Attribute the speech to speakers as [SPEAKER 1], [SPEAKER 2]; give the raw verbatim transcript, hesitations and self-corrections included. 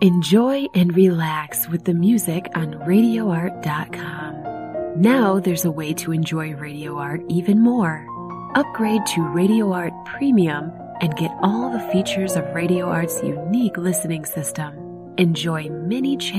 [SPEAKER 1] Enjoy and relax with the music on radio art dot com. Now there's a way to enjoy Radio Art even more. Upgrade to Radio Art Premium and get all the features of Radio Art's unique listening system. Enjoy many channels.